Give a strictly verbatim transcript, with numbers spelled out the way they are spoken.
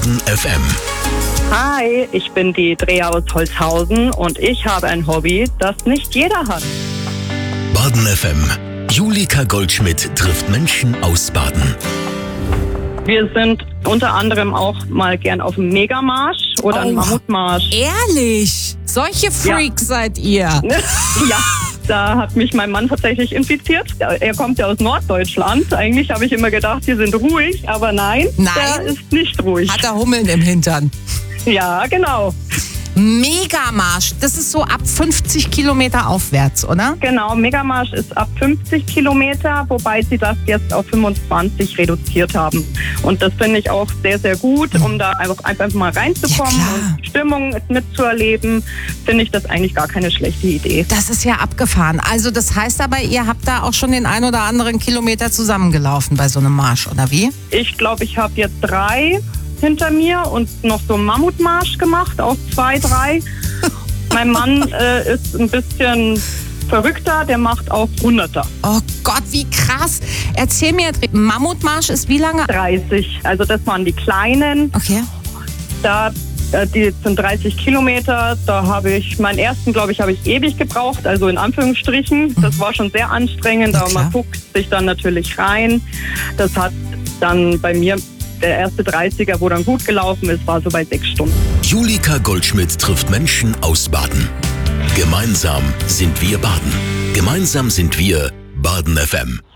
Baden F M. Hi, ich bin die Drea aus Holzhausen und ich habe ein Hobby, das nicht jeder hat. Baden F M. Julika Goldschmidt trifft Menschen aus Baden. Wir sind unter anderem auch mal gern auf dem Megamarsch oder Oh. einem Mammutmarsch. Ehrlich? Solche Freaks seid ihr? Ja, da hat mich mein Mann tatsächlich infiziert. Er kommt ja aus Norddeutschland. Eigentlich habe ich immer gedacht, die sind ruhig, aber nein, Nein? der ist nicht ruhig. Hat er Hummeln im Hintern? Ja, genau. Megamarsch, das ist so ab fünfzig Kilometer aufwärts, oder? Genau, Megamarsch ist ab fünfzig Kilometer, wobei sie das jetzt auf fünfundzwanzig reduziert haben. Und das finde ich auch sehr, sehr gut, um da einfach, einfach mal reinzukommen Ja, klar. und die Stimmung mitzuerleben, finde ich das eigentlich gar keine schlechte Idee. Das ist ja abgefahren. Also das heißt aber, ihr habt da auch schon den ein oder anderen Kilometer zusammengelaufen bei so einem Marsch, oder wie? Ich glaube, ich habe jetzt drei hinter mir und noch so einen Mammutmarsch gemacht, auch zwei, drei. Mein Mann äh, ist ein bisschen verrückter, der macht auch Hunderter. Oh Gott, wie krass. Erzähl mir, Mammutmarsch ist wie lange? dreißig, also das waren die kleinen. Okay. Da, äh, die sind dreißig Kilometer. Da habe ich, meinen ersten, glaube ich, habe ich ewig gebraucht, also in Anführungsstrichen. Das war schon sehr anstrengend, Na aber klar. man guckt sich dann natürlich rein. Das hat dann bei mir, der erste dreißiger, wo dann gut gelaufen ist, war so bei sechs Stunden. Julika Goldschmidt trifft Menschen aus Baden. Gemeinsam sind wir Baden. Gemeinsam sind wir Baden F M.